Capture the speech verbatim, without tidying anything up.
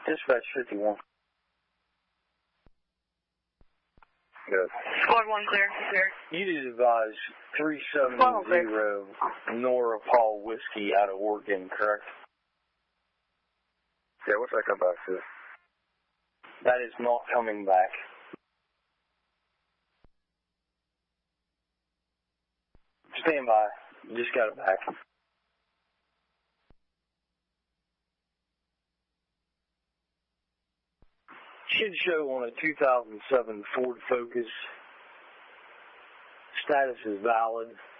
Dispatch fifty-one. Good. Squad one clear. Clear. You need to advise three seven zero Nora Paul Whiskey out of Oregon, correct? Yeah, what's that come back to? That is not coming back. Stand by. Just got it back. Should show on a two thousand seven Ford Focus. Status is valid.